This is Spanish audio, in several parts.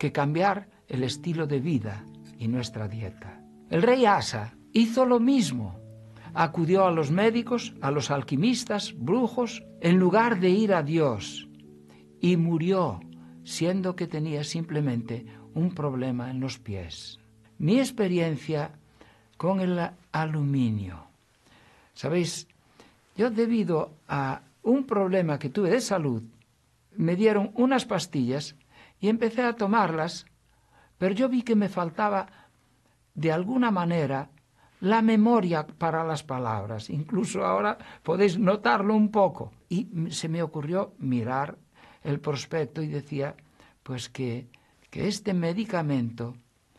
que cambiar el estilo de vida y nuestra dieta. El rey Asa hizo lo mismo. Acudió a los médicos, a los alquimistas, brujos, en lugar de ir a Dios. Y murió, siendo que tenía simplemente un problema en los pies. Mi experiencia con el aluminio. ¿Sabéis? Yo, debido a un problema que tuve de salud, me dieron unas pastillas y empecé a tomarlas, pero yo vi que me faltaba, de alguna manera, la memoria para las palabras. Incluso ahora podéis notarlo un poco. Y se me ocurrió mirar el prospecto y decía, pues que este medicamento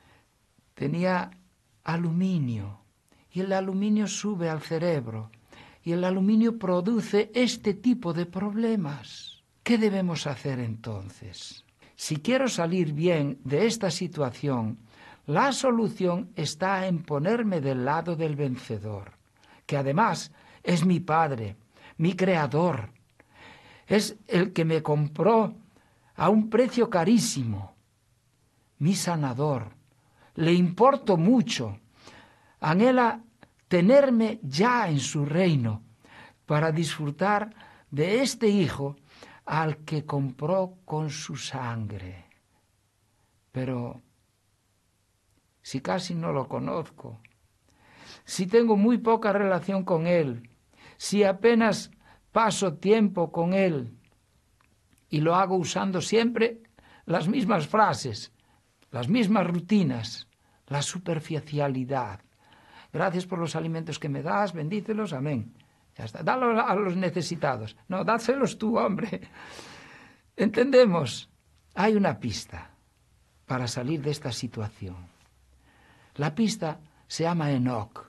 tenía aluminio, y el aluminio sube al cerebro, y el aluminio produce este tipo de problemas. ¿Qué debemos hacer entonces? Si quiero salir bien de esta situación, la solución está en ponerme del lado del vencedor, que además es mi Padre, mi Creador. Es el que me compró a un precio carísimo, mi sanador. Le importo mucho. Anhela tenerme ya en su reino para disfrutar de este Hijo al que compró con su sangre. Pero si casi no lo conozco, si tengo muy poca relación con Él, si apenas paso tiempo con Él y lo hago usando siempre las mismas frases, las mismas rutinas, la superficialidad. Gracias por los alimentos que me das, bendícelos, amén. Ya está, dalo a los necesitados. No, dáselos tú, hombre. ¿Entendemos? Hay una pista para salir de esta situación. La pista se llama Enoc.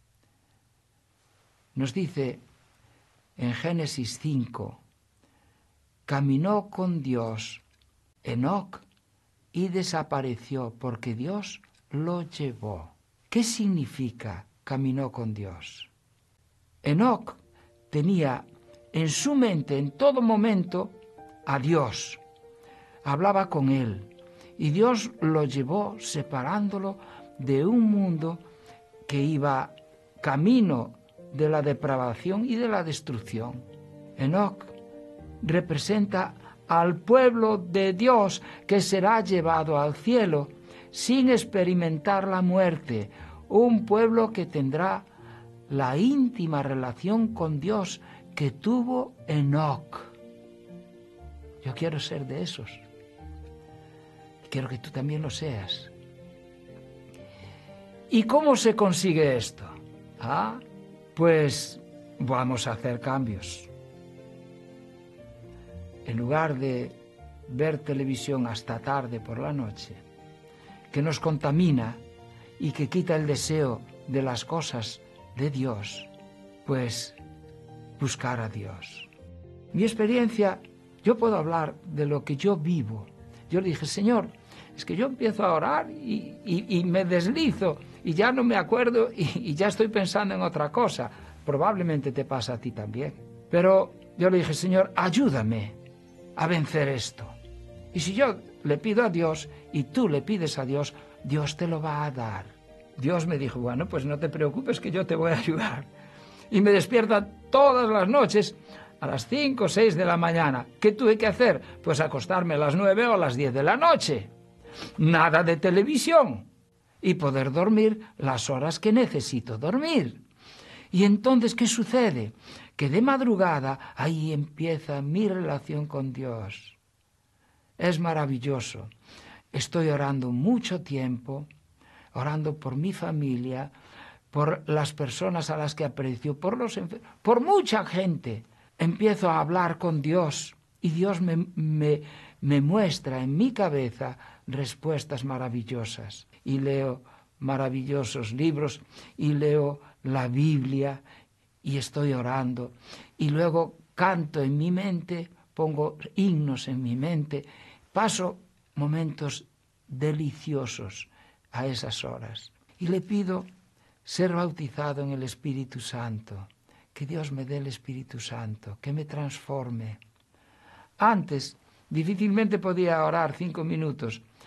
Nos dice en Génesis 5, caminó con Dios Enoc y desapareció porque Dios lo llevó. ¿Qué significa caminó con Dios? Enoc tenía en su mente en todo momento a Dios. Hablaba con Él y Dios lo llevó separándolo de un mundo que iba camino de la depravación y de la destrucción. Enoc representa al pueblo de Dios que será llevado al cielo sin experimentar la muerte, un pueblo que tendrá la íntima relación con Dios que tuvo Enoc. Yo quiero ser de esos. Quiero que tú también lo seas. ¿Y cómo se consigue esto? Pues vamos a hacer cambios. En lugar de ver televisión hasta tarde por la noche, que nos contamina y que quita el deseo de las cosas de Dios, pues buscar a Dios. Mi experiencia, yo puedo hablar de lo que yo vivo. Yo le dije, Señor, es que yo empiezo a orar y me deslizo y ya no me acuerdo y ya estoy pensando en otra cosa. Probablemente te pasa a ti también. Pero yo le dije, Señor, ayúdame a vencer esto. Y si yo le pido a Dios y tú le pides a Dios, Dios te lo va a dar. Dios me dijo, bueno, pues no te preocupes que yo te voy a ayudar. Y me despierta todas las noches a las 5 o 6 de la mañana. ¿Qué tuve que hacer? Pues acostarme a las 9 o a las 10 de la noche. Nada de televisión. Y poder dormir las horas que necesito dormir. Y entonces, ¿qué sucede? Que de madrugada ahí empieza mi relación con Dios. Es maravilloso. Estoy orando mucho tiempo, orando por mi familia, por las personas a las que aprecio, por los enfermos, por mucha gente. Empiezo a hablar con Dios y Dios me muestra en mi cabeza respuestas maravillosas. Y leo maravillosos libros y leo la Biblia y estoy orando. Y luego canto en mi mente, pongo himnos en mi mente, paso momentos deliciosos a esas horas. Y le pido ser bautizado en el Espíritu Santo, que Dios me dé el Espíritu Santo, que me transforme. Antes difícilmente podía orar 5 minutos,